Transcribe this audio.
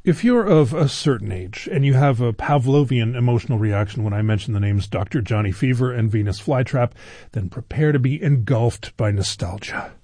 If you're of a certain age and you have a Pavlovian emotional reaction when I mention the names Dr. Johnny Fever and Venus Flytrap, then prepare to be engulfed by nostalgia.